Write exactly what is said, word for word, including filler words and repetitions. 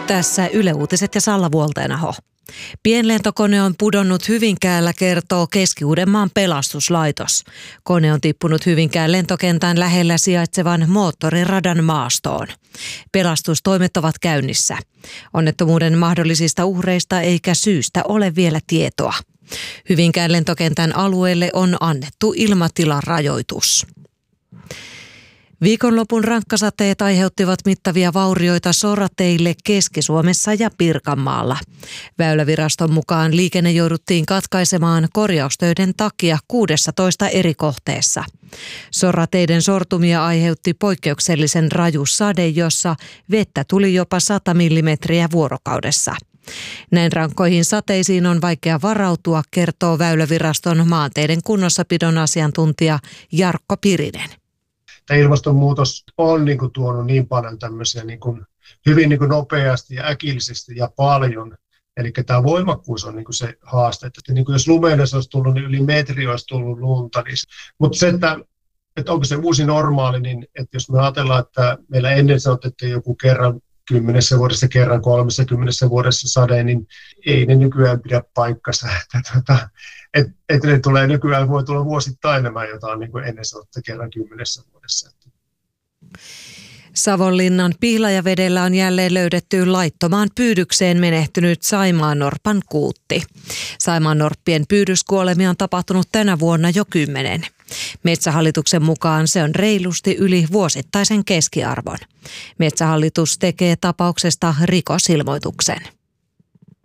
Tässä Yle Uutiset ja Salla Vuolteenaho. Pienlentokone on pudonnut Hyvinkäällä, kertoo Keski-Uudenmaan pelastuslaitos. Kone on tippunut Hyvinkään lentokentän lähellä sijaitsevan moottoriradan maastoon. Pelastustoimet ovat käynnissä. Onnettomuuden mahdollisista uhreista eikä syystä ole vielä tietoa. Hyvinkään lentokentän alueelle on annettu ilmatilarajoitus. Viikonlopun rankkasateet aiheuttivat mittavia vaurioita sorateille Keski-Suomessa ja Pirkanmaalla. Väyläviraston mukaan liikenne jouduttiin katkaisemaan korjaustöiden takia kuudessatoista eri kohteessa. Sorateiden sortumia aiheutti poikkeuksellisen raju sade, jossa vettä tuli jopa sata millimetriä vuorokaudessa. Näin rankkoihin sateisiin on vaikea varautua, kertoo Väyläviraston maanteiden kunnossapidon asiantuntija Jarkko Pirinen. Tämä ilmastonmuutos on niin kuin tuonut niin paljon tämmöisiä niin kuin hyvin niin kuin nopeasti ja äkillisesti ja paljon. Eli tämä voimakkuus on niin kuin se haaste. Että niin kuin jos lumeudessa olisi tullut, niin yli metri olisi tullut lunta. Niin... Mutta se, että, että onko se uusi normaali, niin että jos me ajatellaan, että meillä ennen sanottiin, että joku kerran kymmenessä vuodessa, kerran kolmessa kymmenessä vuodessa sade, niin ei ne nykyään pidä paikkansa. Että, että, että ne tulee nykyään, voi tulla vuosittain nämä jotain niin kuin ennen sanottiin kerran kymmenessä vuodessa. Savonlinnan Pihlajavedellä on jälleen löydetty laittomaan pyydykseen menehtynyt saimaannorpan kuutti. Saimaannorppien pyydyskuolemia on tapahtunut tänä vuonna jo kymmenen. Metsähallituksen mukaan se on reilusti yli vuosittaisen keskiarvon. Metsähallitus tekee tapauksesta rikosilmoituksen.